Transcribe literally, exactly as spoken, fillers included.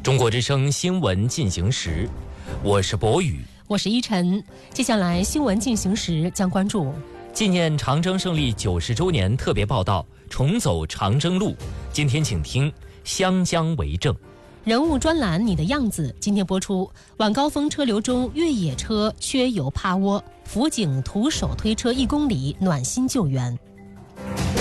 中国之声新闻进行时，我是博宇， 我是依晨。接下来新闻进行时将关注纪念长征胜利九十周年特别报道，重走长征路。今天请听湘江为证。 人物专栏你的样子，今天播出。晚高峰车流中越野车缺油趴窝，辅警徒手推车一公里，暖心救援。